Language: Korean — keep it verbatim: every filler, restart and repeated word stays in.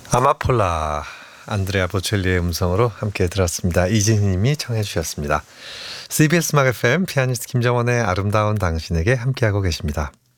아마폴라 안드레아 보첼리의 음성으로 함께 들었습니다. 이진희님이 청해 주셨습니다. 씨비에스 음악 에프엠 피아니스트 김정원의 아름다운 당신에게 함께하고 계십니다.